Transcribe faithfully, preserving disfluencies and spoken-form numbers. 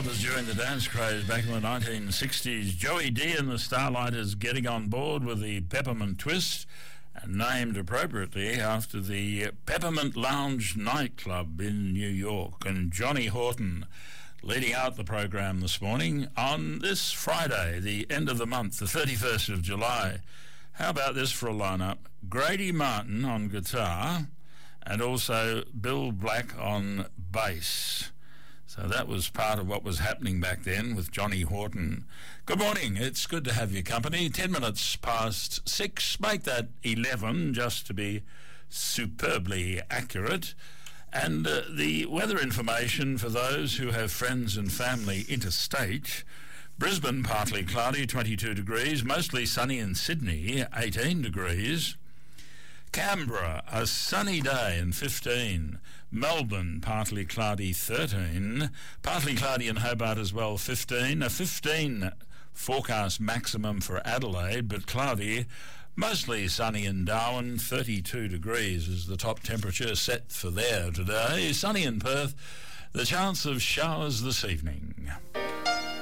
That was during the dance craze back in the nineteen sixties. Joey D and the Starlighters getting on board with the Peppermint Twist, and named appropriately after the Peppermint Lounge nightclub in New York. And Johnny Horton leading out the program this morning on this Friday, the end of the month, the thirty-first of July. How about this for a lineup? Grady Martin on guitar and also Bill Black on bass. So that was part of what was happening back then with Johnny Horton. Good morning. It's good to have your company. Ten minutes past six. Make that eleven just to be superbly accurate. And uh, the weather information for those who have friends and family interstate. Brisbane, partly cloudy, twenty-two degrees. Mostly sunny in Sydney, eighteen degrees. Canberra, a sunny day and fifteen. Melbourne, partly cloudy, thirteen. Partly cloudy in Hobart as well, fifteen. A fifteen forecast maximum for Adelaide, but cloudy. Mostly sunny in Darwin, thirty-two degrees is the top temperature set for there today. Sunny in Perth, the chance of showers this evening.